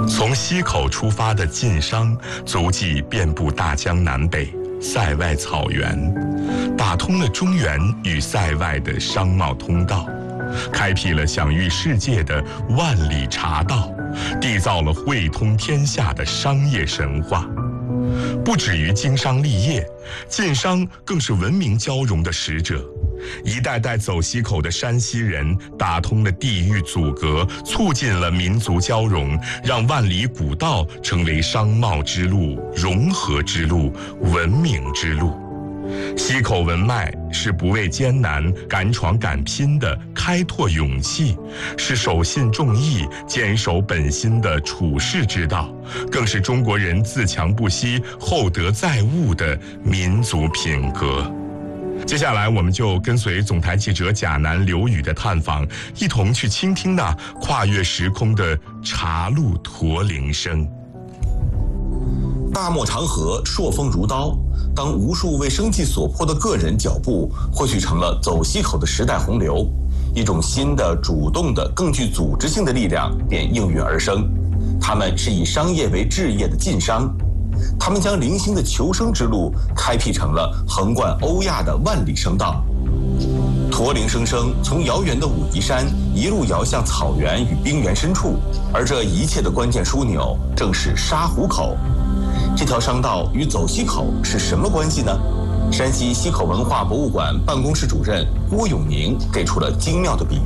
从西口出发的晋商足迹遍布大江南北、塞外草原，打通了中原与塞外的商贸通道，开辟了享誉世界的万里茶道，缔造了汇通天下的商业神话。不止于经商立业，晋商更是文明交融的使者。一代代走西口的山西人打通了地域阻隔，促进了民族交融，让万里古道成为商贸之路、融合之路、文明之路。西口文脉是不畏艰难、敢闯敢拼的开拓勇气，是守信重义、坚守本心的处世之道，更是中国人自强不息、厚德载物的民族品格。接下来，我们就跟随总台记者贾楠、刘宇的探访，一同去倾听那跨越时空的茶路驼铃声。 大漠长河，朔风如刀。当无数为生计所迫的个人脚步汇聚成了走西口的时代洪流，一种新的、主动的、更具组织性的力量便应运而生。他们是以商业为志业的晋商，他们将零星的求生之路开辟成了横贯欧亚的万里生道。驼铃声声从遥远的武夷山一路摇向草原与冰原深处，而这一切的关键枢纽正是沙湖口。这条商道与走西口是什么关系呢？山西西口文化博物馆办公室主任郭永宁给出了精妙的比